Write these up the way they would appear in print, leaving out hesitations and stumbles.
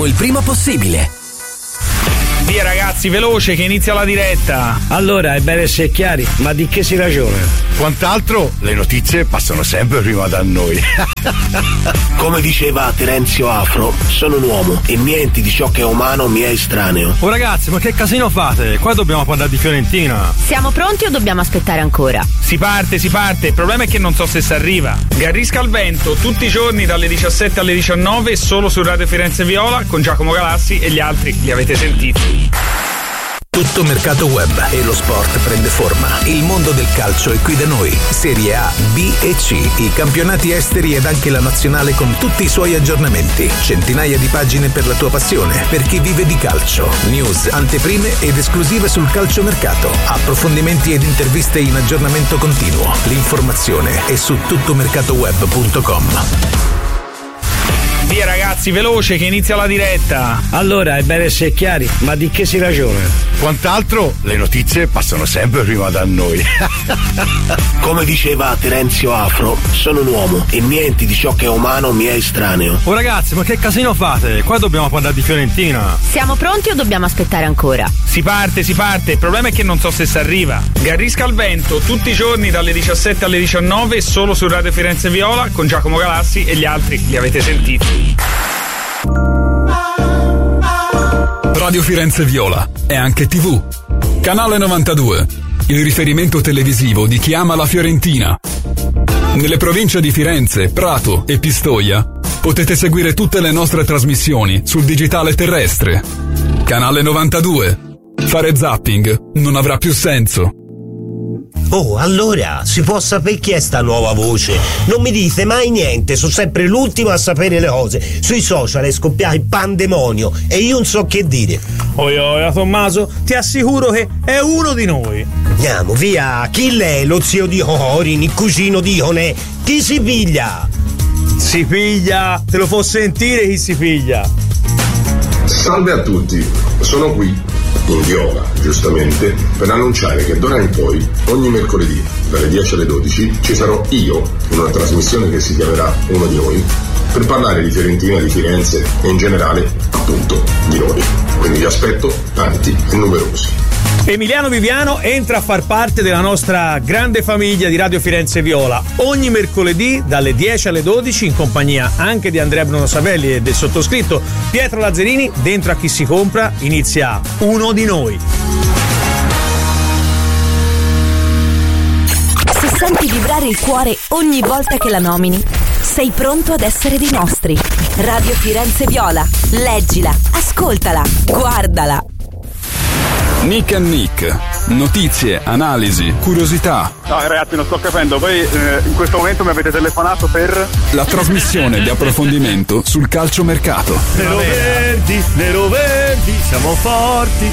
Il prima possibile. Via ragazzi, veloce che inizia la diretta. Allora, è bene essere chiari, ma di che si ragiona? Quant'altro, le notizie passano sempre prima da noi. Come diceva Terenzio Afro, sono un uomo e niente di ciò che è umano mi è estraneo. Oh ragazzi, ma che casino fate? Qua dobbiamo parlare di Fiorentina. Siamo pronti o dobbiamo aspettare ancora? Si parte. Il problema è che non so se si arriva. Garrisca al vento, tutti i giorni dalle 17 alle 19, solo su Radio Firenze Viola, con Giacomo Galassi e gli altri li avete sentiti. Tutto mercato web e lo sport prende forma. Il mondo del calcio è qui da noi. Serie A, B e C, i campionati esteri ed anche la nazionale con tutti i suoi aggiornamenti. Centinaia di pagine per la tua passione, per chi vive di calcio. News, anteprime ed esclusive sul calciomercato. Approfondimenti ed interviste in aggiornamento continuo. L'informazione è su tuttomercatoweb.com. Via ragazzi, veloce che inizia la diretta. Allora, è bene essere chiari, ma di che si ragiona? Quant'altro, le notizie passano sempre prima da noi. Come diceva Terenzio Afro, sono un uomo e niente di ciò che è umano mi è estraneo. Oh ragazzi, ma che casino fate? Qua dobbiamo parlare di Fiorentina. Siamo pronti o dobbiamo aspettare ancora? Si parte. Il problema è che non so se si arriva. Garrisca al vento, tutti i giorni dalle 17 alle 19, solo su Radio Firenze Viola, con Giacomo Galassi e gli altri li avete sentiti. Radio Firenze Viola è anche TV. Canale 92, il riferimento televisivo di chi ama la Fiorentina. Nelle province di Firenze, Prato e Pistoia potete seguire tutte le nostre trasmissioni sul digitale terrestre. Canale 92. Fare zapping non avrà più senso. Oh, allora, si può sapere chi è sta nuova voce? Non mi dite mai niente, sono sempre l'ultimo a sapere le cose. Sui social è scoppiato il pandemonio e io non so che dire. Oia Tommaso, ti assicuro che è uno di noi. Andiamo, via, chi l'è? Lo zio di Corin, il cugino di Onè? Chi si piglia? Si piglia, te lo può sentire chi si piglia. Salve a tutti, sono qui in Viola, giustamente, per annunciare che d'ora in poi, ogni mercoledì, dalle 10 alle 12, ci sarò io, in una trasmissione che si chiamerà Uno di Noi, per parlare di Fiorentina, di Firenze e in generale, appunto, di noi. Quindi vi aspetto tanti e numerosi. Emiliano Viviano entra a far parte della nostra grande famiglia di Radio Firenze Viola ogni mercoledì dalle 10 alle 12 in compagnia anche di Andrea Bruno Savelli e del sottoscritto Pietro Lazzarini. Dentro a Chi si compra inizia Uno di Noi. Se senti vibrare il cuore ogni volta che la nomini, sei pronto ad essere dei nostri. Radio Firenze Viola, leggila, ascoltala, guardala. Nick and Nick, notizie, analisi, curiosità. No ragazzi, non sto capendo, voi in questo momento mi avete telefonato per... La trasmissione di approfondimento sul calciomercato. Nero verdi, siamo forti.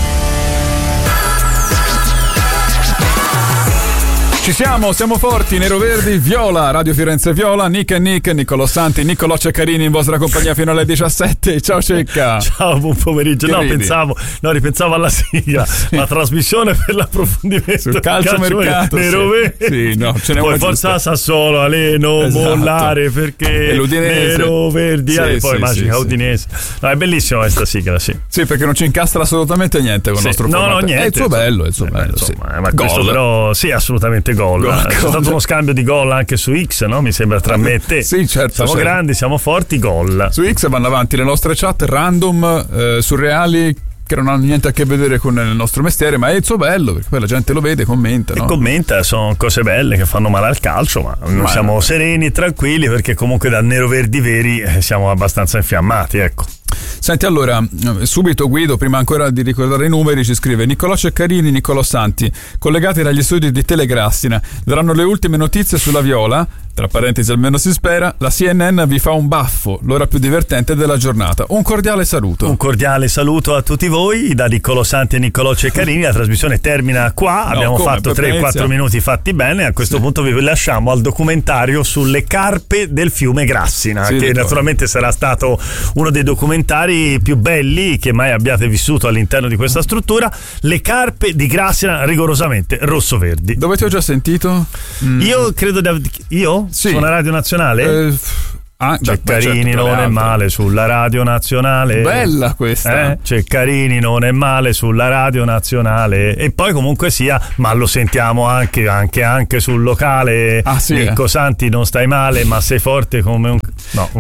Ci siamo forti, neroverdi, viola, Radio Firenze Viola, Nick e Nick, Niccolò Santi, Niccolò Ceccarini in vostra compagnia fino alle 17. Ciao Cecca. Ciao, buon pomeriggio. Ripensavo alla sigla, sì. La trasmissione per l'approfondimento sul calciomercato. Neroverdi. Sì, no, ce n'è poi una forza giusta. Sassuolo, Ale, non Esatto. mollare perché e l'Udinese. Neroverdi, Sì, poi sì, Magica sì, Udinese. No, è bellissima questa sigla, sì. Sì, perché non ci incastra assolutamente niente con il nostro formato. No, niente. È il suo bello, insomma, sì. Ma questo però, sì, assolutamente gol. C'è stato uno scambio di gol anche su X, no? Mi sembra tra me e te. Sì, certo. Siamo grandi, siamo forti, gol. Su X vanno avanti le nostre chat random, surreali, che non hanno niente a che vedere con il nostro mestiere, ma è il suo bello, perché poi la gente lo vede, commenta. E no? commenta, sono cose belle che fanno male al calcio, ma noi siamo sereni e tranquilli perché comunque da neroverdi veri siamo abbastanza infiammati, ecco. Senti, allora, subito Guido, prima ancora di ricordare i numeri, ci scrive: Niccolò Ceccarini, Niccolò Santi, collegati dagli studi di Telegrassina, daranno le ultime notizie sulla Viola. Tra parentesi, almeno si spera, la CNN vi fa un baffo, l'ora più divertente della giornata. Un cordiale saluto. Un cordiale saluto a tutti voi da Niccolò Santi e Niccolò Ceccarini. La trasmissione termina qua, abbiamo fatto 3-4 minuti fatti bene. A questo punto vi lasciamo al documentario sulle carpe del fiume Grassina, che naturalmente sarà stato uno dei documentari più belli che mai abbiate vissuto all'interno di questa struttura. Le carpe di Grassina rigorosamente rosso-verdi. Dove ti ho già sentito? Io credo io? Sì. Su una radio nazionale? Ceccarini non è male sulla radio nazionale. Bella questa. Ceccarini non è male sulla radio nazionale. E poi comunque sia, ma lo sentiamo anche sul locale. Nicco Santi, non stai male, ma sei forte come un...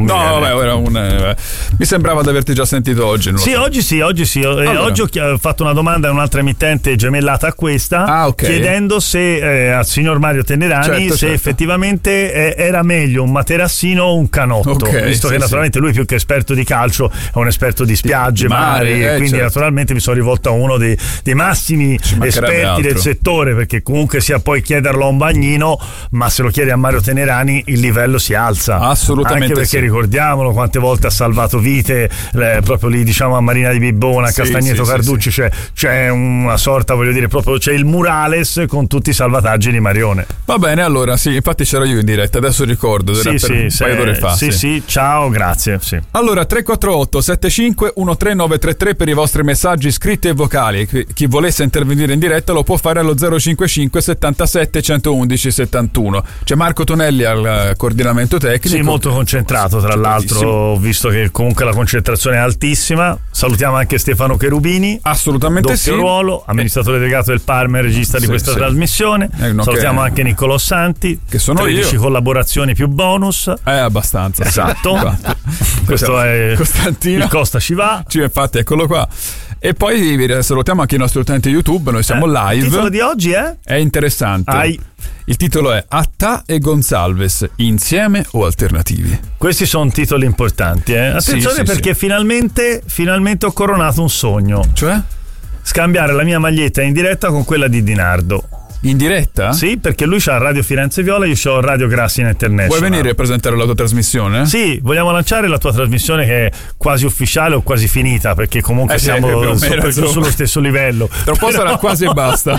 mi sembrava di averti già sentito oggi. Oggi sì. Oggi ho fatto una domanda a un'altra emittente gemellata a questa, chiedendo se al signor Mario Tenerani se effettivamente era meglio un materassino o un canotto, visto che naturalmente lui, più che esperto di calcio, è un esperto di spiagge, mari, quindi naturalmente mi sono rivolto a uno dei massimi esperti del settore, perché comunque sia, poi chiederlo a un bagnino, ma se lo chiedi a Mario Tenerani il livello si alza, assolutamente, anche perché ricordiamolo quante volte ha salvato vite, proprio lì diciamo a Marina di Bibbona, Castagneto Carducci, c'è una sorta, voglio dire, proprio c'è il murales con tutti i salvataggi di Marione. Va bene, allora infatti c'ero io in diretta, adesso ricordo, un paio d'ore fa. Sì, ciao, grazie. Allora 348 75 13933 per i vostri messaggi scritti e vocali. Chi volesse intervenire in diretta lo può fare allo 055 77 111 71. C'è Marco Tonelli al coordinamento tecnico. Sì, molto concentrato, tra l'altro, ho visto che comunque la concentrazione è altissima. Salutiamo anche Stefano Cherubini, assolutamente doppio ruolo, amministratore delegato del Parma e regista di questa trasmissione. Salutiamo anche Niccolò Santi, che sono 13 collaborazioni più bonus. Abbastanza. Esatto. Questo è Costantino. Il Costa ci va. Infatti, eccolo qua. E poi salutiamo anche i nostri utenti YouTube, noi siamo live. Il titolo di oggi è interessante. Il titolo è Attà e Gonçalves, insieme o alternativi? Questi sono titoli importanti, attenzione, perché finalmente ho coronato un sogno. Cioè? Scambiare la mia maglietta in diretta con quella di Di Nardo. In diretta? Sì, perché lui c'ha Radio Firenze Viola, io c'ho Radio Grassina International. Vuoi venire a presentare la tua trasmissione? Sì, vogliamo lanciare la tua trasmissione, che è quasi ufficiale o quasi finita, perché comunque siamo sullo stesso livello. Tra un po' sarà quasi e basta.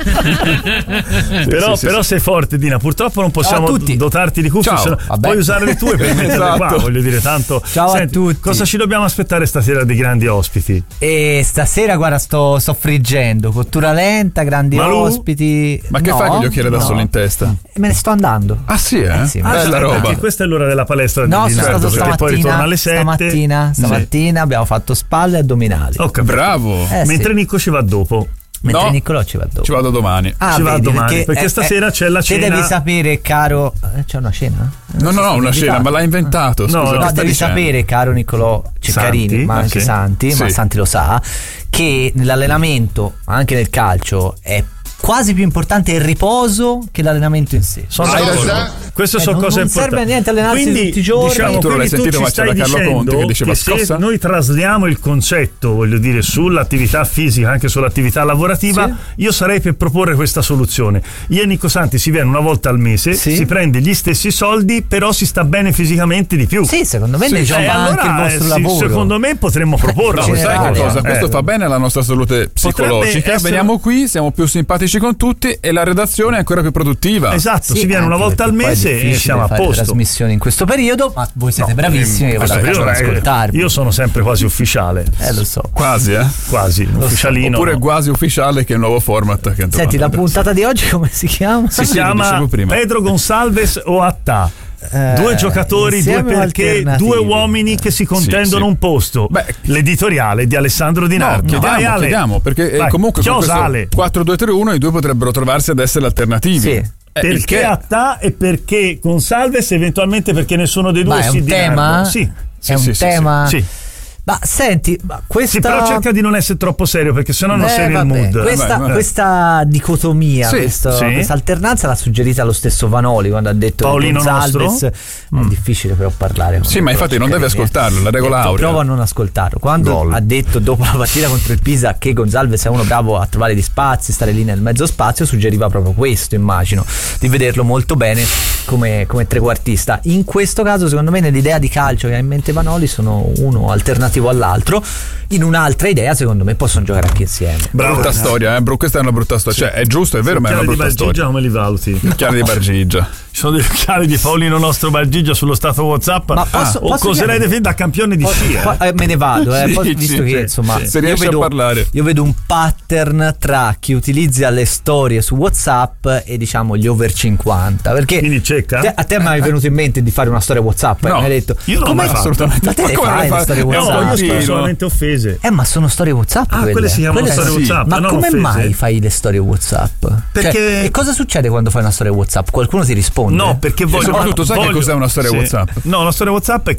Però sei forte, Dina, purtroppo non possiamo dotarti di cuffie, puoi usare le tue per metterle qua, voglio dire, tanto. Ciao a tutti. Cosa ci dobbiamo aspettare stasera di grandi ospiti? E stasera, guarda, sto friggendo, cottura lenta, grandi ospiti. Ma che fai con gli occhiali da sole in testa? Me ne sto andando. Ah sì, eh? Sì, bella roba. Perché questa è l'ora della palestra di Di Nardo, perché poi ritorna alle 7. Stamattina abbiamo fatto spalle e addominali. Bravo. Mentre Nicco ci va dopo. Mentre Niccolò ci va dopo. Ci vado domani. Ci va domani perché stasera c'è la cena. Te devi sapere, caro. C'è una cena? No, una cena, ma l'ha inventato. Scusa, no, devi sapere, caro Niccolò Ceccarini, ma anche Santi, ma Santi lo sa, che nell'allenamento, anche nel calcio, è quasi più importante il riposo che l'allenamento in sé. Hai ragione. Queste sono cose importanti. Non serve a niente allenarsi tutti i giorni. Diciamo, tu l'hai sentito, ma c'era Carlo Conte che diceva se noi trasliamo il concetto, voglio dire, sull'attività fisica, anche sull'attività lavorativa, io sarei per proporre questa soluzione. Io e Nicco Santi si viene una volta al mese, si prende gli stessi soldi, però si sta bene fisicamente di più. Sì, secondo me ne gioca anche il vostro lavoro. Secondo me potremmo proporlo. No, sai che cosa? Questo fa bene alla nostra salute psicologica. Veniamo qui, siamo più simpatici con tutti e la redazione è ancora più produttiva. Esatto, si viene una volta al mese e siamo a posto. Trasmissioni in questo periodo, ma voi siete bravissimi, io sono sempre quasi ufficiale. Lo so. Quasi, quasi ufficialino. Oppure quasi ufficiale, che è il nuovo format che Senti, la puntata di oggi come si chiama? Si chiama Pedro Gonçalves o Attà. Due giocatori, due uomini che si contendono un posto. L'editoriale di Alessandro Di Nardo. Chiediamo, perché comunque con questo 4-2-3-1 i due potrebbero trovarsi ad essere alternativi. Perché Attà e perché Gonçalves, eventualmente perché nessuno dei due è un tema? È un tema? Sì. Ma senti, questa... Sì, però cerca di non essere troppo serio, perché sennò non sei nel mood. Questa dicotomia, questa alternanza l'ha suggerita lo stesso Vanoli quando ha detto Paolino Gonçalves. È difficile però parlare. Sì, ma infatti non deve ascoltarlo, la regola aurea. Prova a non ascoltarlo. Quando ha detto dopo la partita contro il Pisa che Gonçalves è uno bravo a trovare gli spazi, stare lì nel mezzo spazio, suggeriva proprio questo, immagino, di vederlo molto bene come trequartista. In questo caso, secondo me, nell'idea di calcio che ha in mente Vanoli, sono uno alternativo all'altro. In un'altra idea, secondo me, possono giocare anche insieme. Brutta storia, questa è una brutta storia. Cioè, è giusto, è vero, ma è una brutta storia. Come li valuti? Chiara di Bargigia. sono degli occhiali di Paolino Nostro Bargigia sullo stato WhatsApp. Ma posso oserei definire da campione di sci. Me ne vado, visto che insomma se riesci a parlare. Io vedo un pattern tra chi utilizza le storie su WhatsApp e diciamo gli over 50. Perché quindi cecca? A te mi è venuto in mente di fare una storia WhatsApp? No, mi hai detto io non l'ho mai fatto. Assolutamente. Ma te le fai le storie WhatsApp? No, io sono solamente offese. Ma sono storie WhatsApp. Quelle si chiamano storie WhatsApp. Ma come offese. mai fai le storie WhatsApp? Perché e cosa succede quando fai una storia WhatsApp? Qualcuno ti risponde? No, perché soprattutto sai che cos'è una storia WhatsApp? No, una storia WhatsApp è